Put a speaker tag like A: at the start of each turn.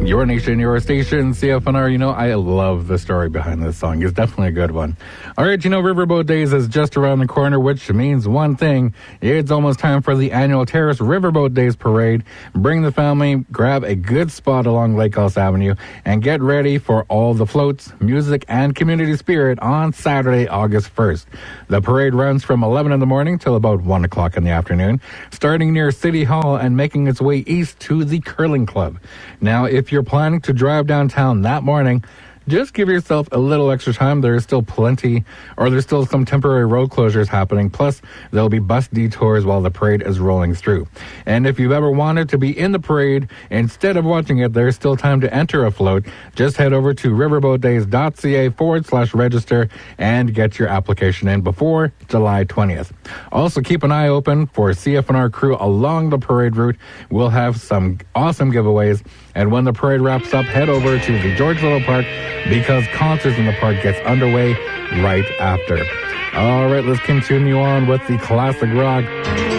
A: Your nation, your station, CFNR. You know, I love the story behind this song. It's definitely a good one. All right, you know, Riverboat Days is just around the corner, which means one thing. It's almost time for the annual Terrace Riverboat Days Parade. Bring the family, grab a good spot along Lake Ellis Avenue, and get ready for all the floats, music, and community spirit on Saturday, August 1st. The parade runs from 11 in the morning till about 1 o'clock in the afternoon, starting near City Hall and making its way east to the Curling Club. Now, if you're planning to drive downtown that morning, just give yourself a little extra time. There's still some temporary road closures happening. Plus, there'll be bus detours while the parade is rolling through. And if you've ever wanted to be in the parade, instead of watching it, there's still time to enter a float. Just head over to riverboatdays.ca/register and get your application in before July 20th. Also, keep an eye open for CFNR crew along the parade route. We'll have some awesome giveaways. And when the parade wraps up, head over to the George Little Park because Concerts in the Park gets underway right after. All right, let's continue on with the classic rock.